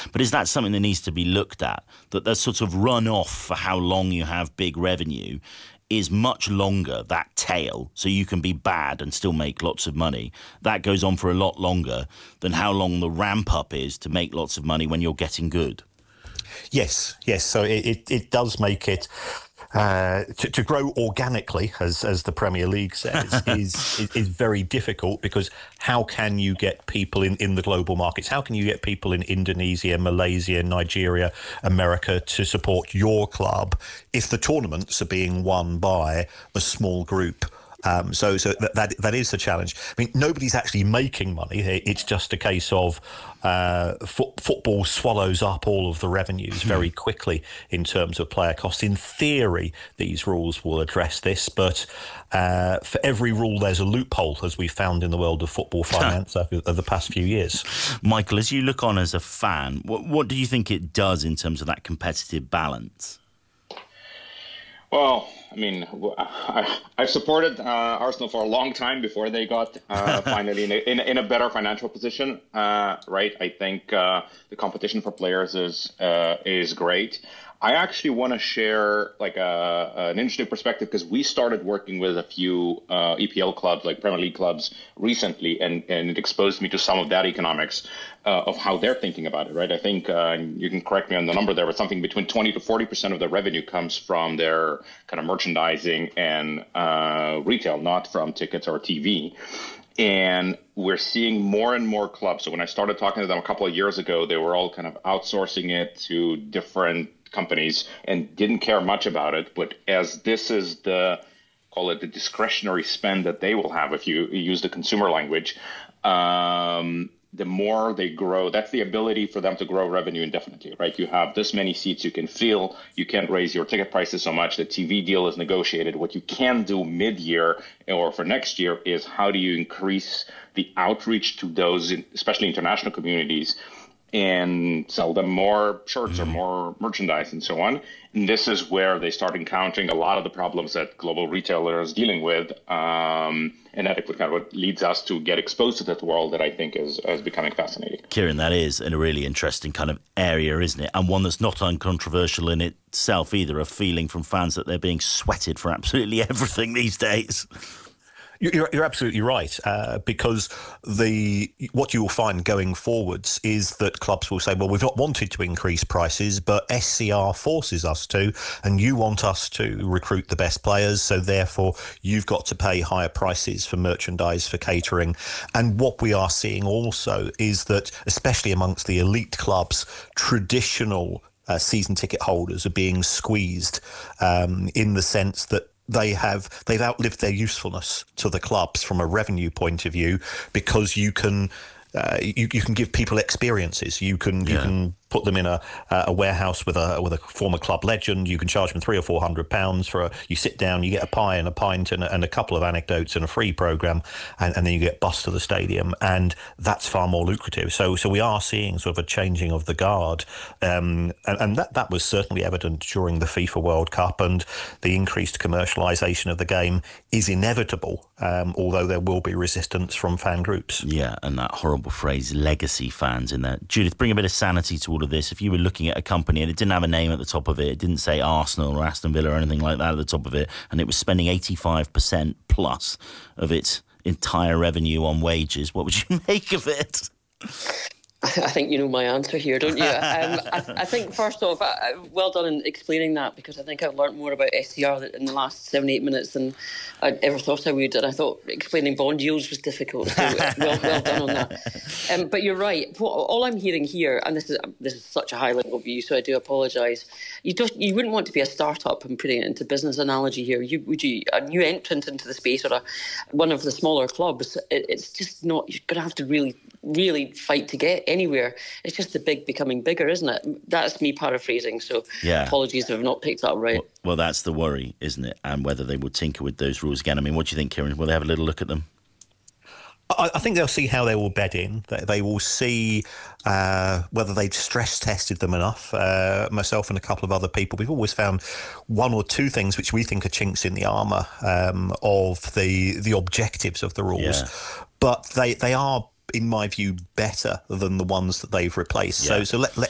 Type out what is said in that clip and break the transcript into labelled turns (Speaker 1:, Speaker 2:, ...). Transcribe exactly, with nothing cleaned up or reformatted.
Speaker 1: But is that something that needs to be looked at? That the sort of run-off for how long you have big revenue is much longer, that tail, so you can be bad and still make lots of money. That goes on for a lot longer than how long the ramp-up is to make lots of money when you're getting good.
Speaker 2: Yes, yes. So it, it, it does make it... Uh, to, to grow organically, as as the Premier League says, is, is is very difficult, because how can you get people in, in the global markets? How can you get people in Indonesia, Malaysia, Nigeria, America to support your club if the tournaments are being won by a small group? Um, so so that, that that is the challenge. I mean, nobody's actually making money. It's just a case of uh, fo- football swallows up all of the revenues very quickly in terms of player costs. In theory, these rules will address this, but uh, for every rule, there's a loophole, as we found in the world of football finance over the past few years.
Speaker 1: Michael, as you look on as a fan, what, what do you think it does in terms of that competitive balance?
Speaker 3: Well, I mean, I, I've supported uh, Arsenal for a long time before they got uh, finally in a, in, in a better financial position, uh, right? I think uh, the competition for players is uh, is great. I actually want to share like a, an interesting perspective, because we started working with a few uh, E P L clubs, like Premier League clubs, recently, and, and it exposed me to some of that economics uh, of how they're thinking about it, right? I think, uh, you can correct me on the number there, but something between twenty to forty percent of their revenue comes from their kind of merchandising and uh, retail, not from tickets or T V. And we're seeing more and more clubs. So when I started talking to them a couple of years ago, they were all kind of outsourcing it to different companies and didn't care much about it. But as this is the, call it the discretionary spend that they will have, if you use the consumer language, um, the more they grow, that's the ability for them to grow revenue indefinitely, right? You have this many seats you can fill, you can't raise your ticket prices so much, the T V deal is negotiated. What you can do mid-year or for next year is how do you increase the outreach to those, especially international communities, and sell them more shirts mm-hmm. or more merchandise and so on. And this is where they start encountering a lot of the problems that global retailers are dealing with. Um, and that kind of what leads us to get exposed to that world that I think is, is becoming fascinating.
Speaker 1: Kieran, that is a really interesting kind of area, isn't it? And one that's not uncontroversial in itself either, a feeling from fans that they're being sweated for absolutely everything these days.
Speaker 2: You're, you're absolutely right, uh, because the what you will find going forwards is that clubs will say, well, we've not wanted to increase prices, but S C R forces us to, and you want us to recruit the best players, so therefore you've got to pay higher prices for merchandise, for catering. And what we are seeing also is that, especially amongst the elite clubs, traditional uh, season ticket holders are being squeezed um, in the sense that They have they've outlived their usefulness to the clubs from a revenue point of view, because you can uh, you you can give people experiences. You can yeah. you can put them in a a warehouse with a with a former club legend. You can charge them three or four hundred pounds for a. You sit down, you get a pie and a pint and a, and a couple of anecdotes and a free program, and, and then you get bussed to the stadium, and that's far more lucrative. So so we are seeing sort of a changing of the guard, um, and, and that that was certainly evident during the FIFA World Cup, and the increased commercialisation of the game is inevitable, um, although there will be resistance from fan groups.
Speaker 1: Yeah, and that horrible phrase, legacy fans, in there. Judith, bring a bit of sanity to all of this. If you were looking at a company and it didn't have a name at the top of it, it didn't say Arsenal or Aston Villa or anything like that at the top of it, and it was spending eighty-five percent plus of its entire revenue on wages, what would you make of it?
Speaker 4: I think you know my answer here, don't you? Um, I, I think, first off, I, well done in explaining that, because I think I've learnt more about S C R in the last seven, eight minutes than I ever thought I would. And I thought explaining bond yields was difficult. So well, well done on that. Um, but you're right. What, all I'm hearing here, and this is this is such a high level view, so I do apologise. You just you wouldn't want to be a startup and putting it into business analogy here. You would you a new entrant into the space, or a one of the smaller clubs? It, it's just not. You're going to have to really. really fight to get anywhere. It's just the big becoming bigger, isn't it? That's me paraphrasing, so yeah. Apologies if I've not picked that up right.
Speaker 1: Well, well, that's the worry, isn't it? And whether they will tinker with those rules again. I mean, what do you think, Kieran? Will they have a little look at them?
Speaker 2: I, I think they'll see how they will bed in. They, they will see uh, whether they've stress tested them enough. Uh, myself and a couple of other people, we've always found one or two things which we think are chinks in the armour um, of the the objectives of the rules. Yeah. But they, they are, in my view, better than the ones that they've replaced. Yeah. So so let, let,